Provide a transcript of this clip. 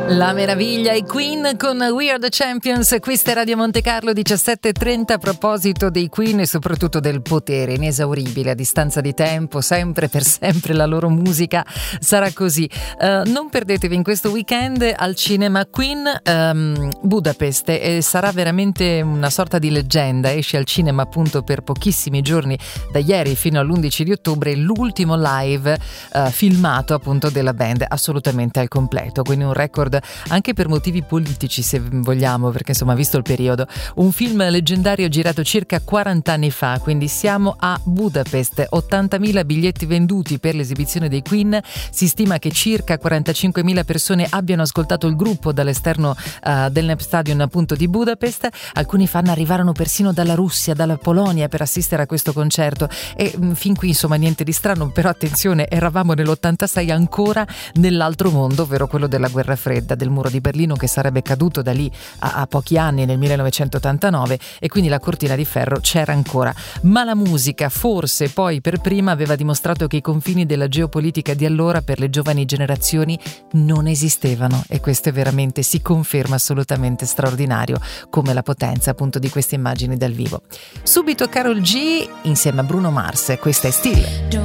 La meraviglia e Queen con We Are The Champions. Questa è Radio Monte Carlo 17:30. A proposito dei Queen e soprattutto del potere inesauribile a distanza di tempo, sempre per sempre la loro musica sarà così. Non perdetevi in questo weekend al cinema Queen Budapest, e sarà veramente una sorta di leggenda. Esce al cinema appunto per pochissimi giorni, da ieri fino all'11 di ottobre, l'ultimo live filmato appunto della band, assolutamente al completo, quindi un record anche per motivi politici, se vogliamo, perché insomma, visto il periodo, un film leggendario girato circa 40 anni fa, quindi siamo a Budapest. 80.000 biglietti venduti per l'esibizione dei Queen. Si stima che circa 45.000 persone abbiano ascoltato il gruppo dall'esterno del Nep Stadion appunto di Budapest. Alcuni fan arrivarono persino dalla Russia, dalla Polonia per assistere a questo concerto, e fin qui insomma niente di strano, però attenzione, eravamo nell'86 ancora nell'altro mondo, ovvero quello della guerra fredda, del muro di Berlino che sarebbe caduto da lì a pochi anni, nel 1989, e quindi la cortina di ferro c'era ancora. Ma la musica, forse poi per prima, aveva dimostrato che i confini della geopolitica di allora per le giovani generazioni non esistevano, e questo è veramente, si conferma assolutamente straordinario, come la potenza appunto di queste immagini dal vivo. Subito Karol G insieme a Bruno Mars, questa è Still.